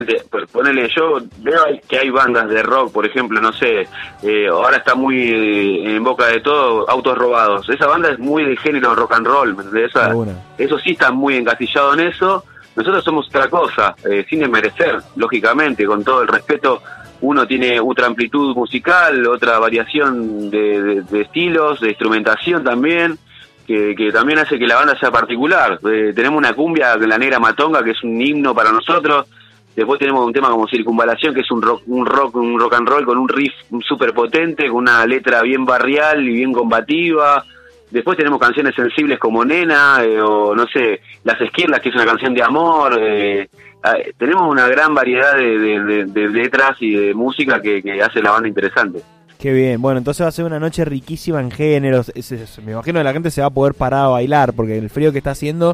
Ponele, yo veo que hay bandas de rock, por ejemplo, no sé, ahora está muy en boca de todo, Autos Robados. Esa banda es muy de género rock and roll, ¿me entendés? Eso sí está muy encasillado en eso. Nosotros somos otra cosa, sin desmerecer, lógicamente, con todo el respeto. Uno tiene otra amplitud musical, otra variación de estilos, de instrumentación también, que también hace que la banda sea particular. Tenemos una cumbia, la Negra Matonga, que es un himno para nosotros. Después tenemos un tema como Circunvalación, que es un rock and roll con un riff súper potente, con una letra bien barrial y bien combativa. Después tenemos canciones sensibles como Nena, o no sé, Las Esquirlas, que es una canción de amor. Tenemos una gran variedad de letras y de música que hace la banda interesante. Qué bien, bueno, entonces va a ser una noche riquísima en géneros. Me imagino que la gente se va a poder parar a bailar, porque el frío que está haciendo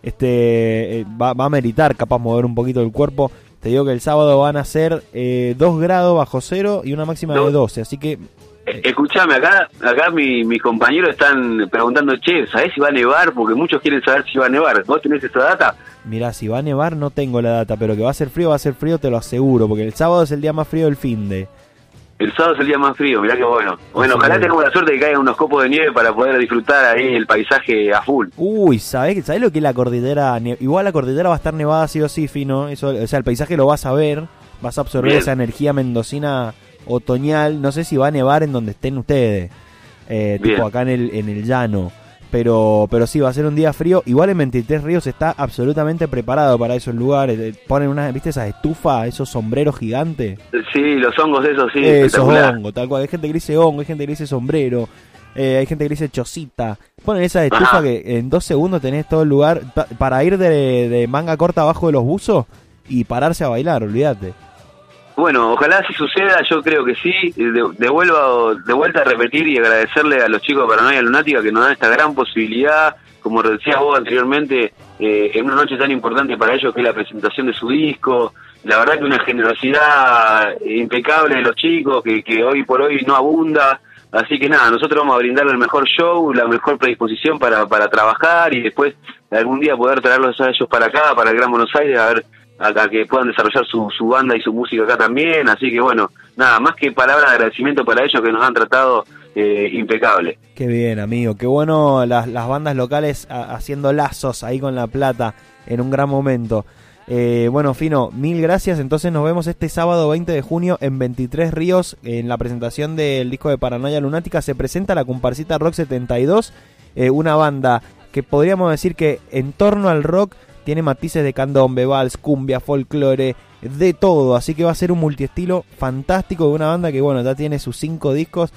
va a meritar capaz mover un poquito el cuerpo. Te digo que el sábado van a ser 2 grados bajo cero y una máxima de 12, así que... Escuchame, acá mis compañeros están preguntando, che, ¿sabés si va a nevar? Porque muchos quieren saber si va a nevar. ¿Vos tenés esa data? Mirá, si va a nevar no tengo la data, pero que va a ser frío, te lo aseguro, porque el sábado es el día más frío del finde. El sábado es el día más frío, mirá que bueno. Bueno, ojalá tengamos la suerte de que caigan unos copos de nieve para poder disfrutar ahí el paisaje a full. Uy, ¿sabés lo que es la cordillera? Igual la cordillera va a estar nevada sí o sí, Fino. Eso, o sea, el paisaje lo vas a ver, vas a absorber esa energía mendocina otoñal. No sé si va a nevar en donde estén ustedes, tipo acá en el llano. Pero sí, va a ser un día frío. Igual en 23 Ríos está absolutamente preparado para esos lugares. Ponen ¿viste esas estufas, esos sombreros gigantes? Sí, los hongos esos, sí. Esos hongos, tal cual. Hay gente que dice hongo, hay gente que dice sombrero, hay gente que dice chocita. Ponen esas estufas que en 2 segundos tenés todo el lugar para ir de manga corta abajo de los buzos y pararse a bailar, olvídate. Bueno, ojalá si suceda, yo creo que sí. De vuelta a repetir y agradecerle a los chicos de Paranoia Lunática que nos dan esta gran posibilidad, como decías vos anteriormente, en una noche tan importante para ellos que es la presentación de su disco. La verdad que una generosidad impecable de los chicos que hoy por hoy no abunda. Así que nada, nosotros vamos a brindarle el mejor show, la mejor predisposición para trabajar y después algún día poder traerlos a ellos para acá, para el Gran Buenos Aires, a que puedan desarrollar su banda y su música acá también. Así que bueno, nada, más que palabras de agradecimiento para ellos que nos han tratado impecable. Qué bien, amigo, qué bueno las bandas locales haciendo lazos ahí con La Plata en un gran momento. Bueno, Fino, mil gracias. Entonces nos vemos este sábado 20 de junio en 23 Ríos en la presentación del disco de Paranoia Lunática. Se presenta la Comparsita Rock 72, una banda que podríamos decir que en torno al rock tiene matices de candombe, vals, cumbia, folclore, de todo. Así que va a ser un multiestilo fantástico de una banda que, bueno, ya tiene sus 5 discos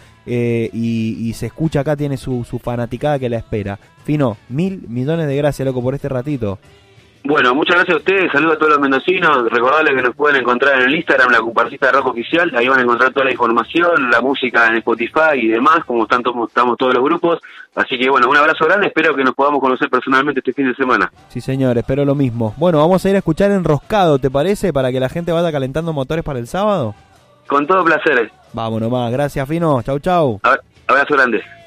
y se escucha acá, tiene su fanaticada que la espera. Fino, 1.000 millones de gracias, loco, por este ratito. Bueno, muchas gracias a ustedes, saludos a todos los mendocinos, recordarles que nos pueden encontrar en el Instagram, la Comparsita de Rock Oficial, ahí van a encontrar toda la información, la música en Spotify y demás, como estamos todos los grupos, así que bueno, un abrazo grande, espero que nos podamos conocer personalmente este fin de semana. Sí señor, espero lo mismo. Bueno, vamos a ir a escuchar Enroscado, ¿te parece? Para que la gente vaya calentando motores para el sábado. Con todo placer. Vamos nomás, gracias Fino, chau chau. Abrazo grande.